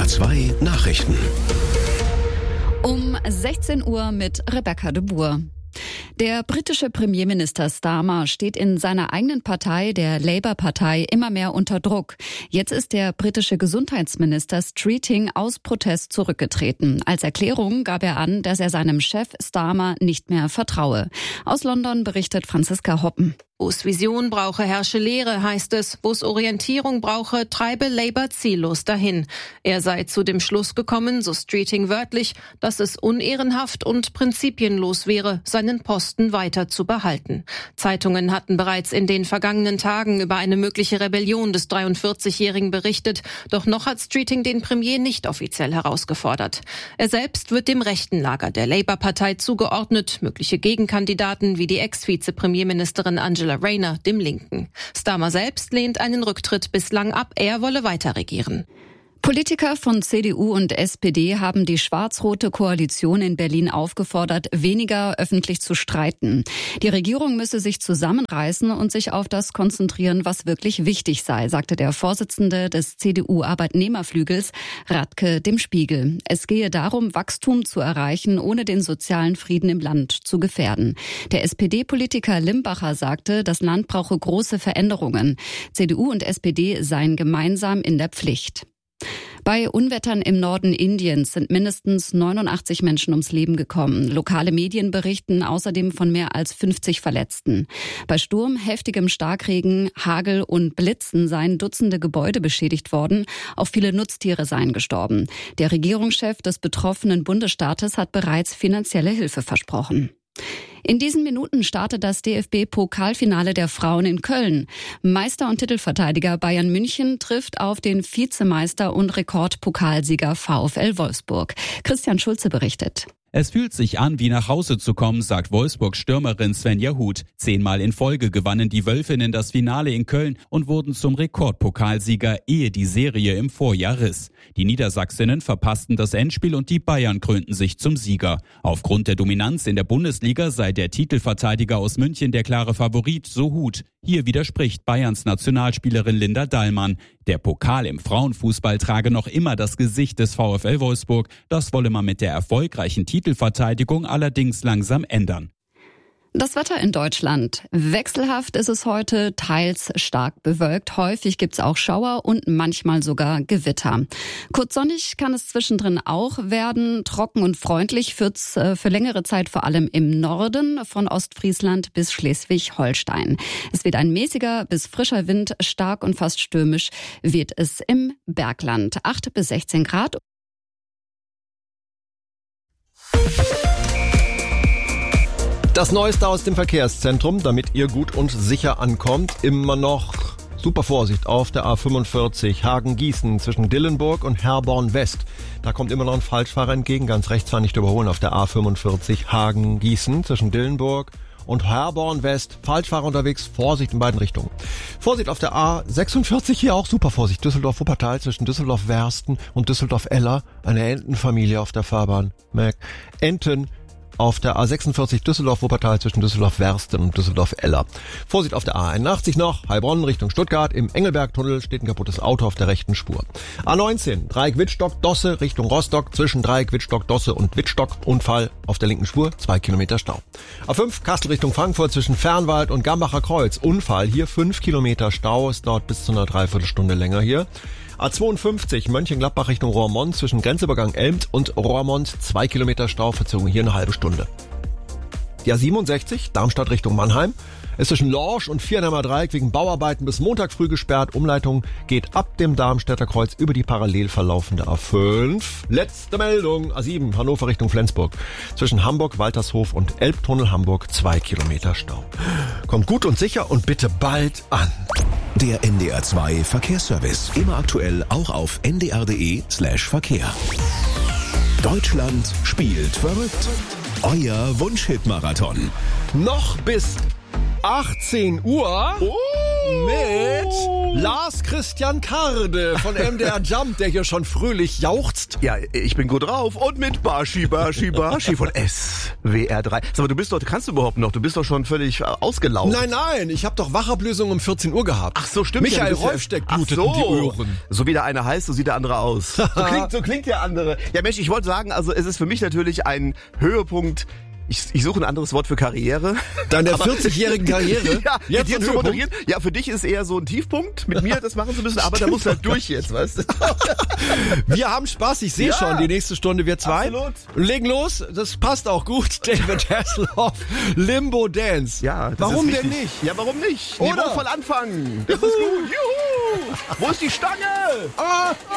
NDR 2 Nachrichten. Um 16 Uhr mit Rebecca de Boer. Der britische Premierminister Starmer steht in seiner eigenen Partei, der Labour-Partei, immer mehr unter Druck. Jetzt ist der britische Gesundheitsminister Streeting aus Protest zurückgetreten. Als Erklärung gab er an, dass er seinem Chef Starmer nicht mehr vertraue. Aus London berichtet Franziska Hoppen. Wo es Vision brauche, herrsche Lehre, heißt es. Wo es Orientierung brauche, treibe Labour ziellos dahin. Er sei zu dem Schluss gekommen, so Streeting wörtlich, dass es unehrenhaft und prinzipienlos wäre, seinen Posten weiter zu behalten. Zeitungen hatten bereits in den vergangenen Tagen über eine mögliche Rebellion des 43-Jährigen berichtet. Doch noch hat Streeting den Premier nicht offiziell herausgefordert. Er selbst wird dem rechten Lager der Labour-Partei zugeordnet. Mögliche Gegenkandidaten wie die Ex-Vize-Premierministerin Angela Rayner, dem Linken. Starmer selbst lehnt einen Rücktritt bislang ab. Er wolle weiter regieren. Politiker von CDU und SPD haben die schwarz-rote Koalition in Berlin aufgefordert, weniger öffentlich zu streiten. Die Regierung müsse sich zusammenreißen und sich auf das konzentrieren, was wirklich wichtig sei, sagte der Vorsitzende des CDU-Arbeitnehmerflügels, Radke, dem Spiegel. Es gehe darum, Wachstum zu erreichen, ohne den sozialen Frieden im Land zu gefährden. Der SPD-Politiker Limbacher sagte, das Land brauche große Veränderungen. CDU und SPD seien gemeinsam in der Pflicht. Bei Unwettern im Norden Indiens sind mindestens 89 Menschen ums Leben gekommen. Lokale Medien berichten außerdem von mehr als 50 Verletzten. Bei Sturm, heftigem Starkregen, Hagel und Blitzen seien Dutzende Gebäude beschädigt worden. Auch viele Nutztiere seien gestorben. Der Regierungschef des betroffenen Bundesstaates hat bereits finanzielle Hilfe versprochen. In diesen Minuten startet das DFB-Pokalfinale der Frauen in Köln. Meister und Titelverteidiger Bayern München trifft auf den Vizemeister und Rekordpokalsieger VfL Wolfsburg. Christian Schulze berichtet. Es fühlt sich an, wie nach Hause zu kommen, sagt Wolfsburg-Stürmerin Svenja Huth. 10-mal in Folge gewannen die Wölfinnen das Finale in Köln und wurden zum Rekordpokalsieger, ehe die Serie im Vorjahr riss. Die Niedersachsinnen verpassten das Endspiel und die Bayern krönten sich zum Sieger. Aufgrund der Dominanz in der Bundesliga sei der Titelverteidiger aus München der klare Favorit, so Huth. Hier widerspricht Bayerns Nationalspielerin Linda Dallmann. Der Pokal im Frauenfußball trage noch immer das Gesicht des VfL Wolfsburg. Das wolle man mit der erfolgreichen Titelverteidigung allerdings langsam ändern. Das Wetter in Deutschland. Wechselhaft ist es heute, teils stark bewölkt. Häufig gibt's auch Schauer und manchmal sogar Gewitter. Kurz sonnig kann es zwischendrin auch werden. Trocken und freundlich wird's für längere Zeit vor allem im Norden, von Ostfriesland bis Schleswig-Holstein. Es wird ein mäßiger bis frischer Wind, stark und fast stürmisch wird es im Bergland. 8 bis 16 Grad. Das Neueste aus dem Verkehrszentrum, damit ihr gut und sicher ankommt. Immer noch super Vorsicht auf der A45 Hagen-Gießen zwischen Dillenburg und Herborn West. Da kommt immer noch ein Falschfahrer entgegen, ganz rechts war nicht überholen auf der A45 Hagen-Gießen zwischen Dillenburg und Herborn West. Falschfahrer unterwegs, Vorsicht in beiden Richtungen. Vorsicht auf der A46, hier auch super Vorsicht. Düsseldorf-Wuppertal zwischen Düsseldorf-Wersten und Düsseldorf-Eller. Eine Entenfamilie auf der Fahrbahn. Enten auf der A46 Düsseldorf-Wuppertal zwischen Düsseldorf-Wersten und Düsseldorf-Eller. Vorsicht auf der A81 noch, Heilbronn Richtung Stuttgart. Im Engelbergtunnel steht ein kaputtes Auto auf der rechten Spur. A19, Dreieck Wittstock-Dosse Richtung Rostock zwischen Dreieck Wittstock-Dosse und Wittstock. Unfall auf der linken Spur, 2 Kilometer Stau. A5, Kassel Richtung Frankfurt zwischen Fernwald und Gambacher Kreuz. Unfall, hier 5 Kilometer Stau, es dauert bis zu einer Dreiviertelstunde länger hier. A52 Mönchengladbach Richtung Roermond zwischen Grenzübergang Elmt und Roermond 2 Kilometer Stauverzögerung, hier eine halbe Stunde. Die A67 Darmstadt Richtung Mannheim ist zwischen Lorsch und Viernheimer Dreieck wegen Bauarbeiten bis Montag früh gesperrt. Umleitung geht ab dem Darmstädter Kreuz über die parallel verlaufende A5. Letzte Meldung, A7 Hannover Richtung Flensburg. Zwischen Hamburg, Waltershof und Elbtunnel Hamburg 2 Kilometer Stau. Kommt gut und sicher und bitte bald an. Der NDR 2 Verkehrsservice. Immer aktuell auch auf ndr.de/Verkehr. Deutschland spielt verrückt. Euer Wunschhit-Marathon. Noch bis 18 Uhr. mit Lars Christian Karde von MDR Jump, der hier schon fröhlich jauchzt. Ja, ich bin gut drauf. Und mit Bashi von SWR3. Sag mal, kannst du überhaupt noch? Du bist doch schon völlig ausgelaugt. Nein, ich habe doch Wachablösung um 14 Uhr gehabt. Ach so, stimmt. Michael ja, Rolfsteck blutet in die Ohren. So wie der eine heißt, so sieht der andere aus. So klingt der andere. Ja Mensch, ich wollte sagen, also es ist für mich natürlich ein Höhepunkt. Ich suche ein anderes Wort für Karriere. Deine 40-jährigen Karriere? Ja, jetzt dir zu moderieren. Ja, für dich ist eher so ein Tiefpunkt, mit mir das machen zu müssen, aber da musst du halt durch jetzt, weißt du? Wir haben Spaß, ich sehe schon, die nächste Stunde wir zwei. Absolut. Und legen los, das passt auch gut, David Hasselhoff, Limbo Dance. Ja, das warum ist denn wichtig. nicht? Ja, warum nicht? Oder? Niveauvoll anfangen. Das ist gut. Juhu! Wo ist die Stange?